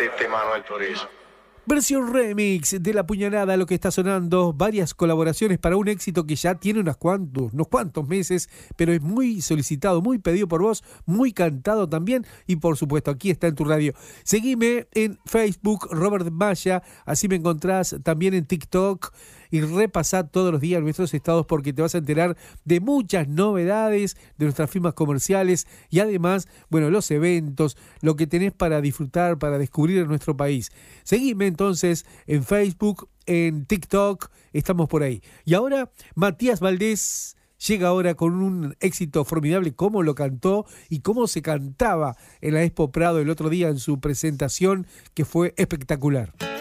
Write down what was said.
Tete Manuel Turizo. Versión remix de La Puñalada, lo que está sonando, varias colaboraciones para un éxito que ya tiene unos cuantos meses, pero es muy solicitado, muy pedido por vos, muy cantado también, y por supuesto aquí está en tu radio. Seguime en Facebook, Robert Maya, así me encontrás también en TikTok, y repasá todos los días nuestros estados porque te vas a enterar de muchas novedades de nuestras firmas comerciales y además, bueno, los eventos, lo que tenés para disfrutar, para descubrir en nuestro país. Seguime entonces en Facebook, en TikTok, estamos por ahí. Y ahora, Matías Valdés llega ahora con un éxito formidable, cómo lo cantó y cómo se cantaba en la Expo Prado el otro día en su presentación, que fue espectacular.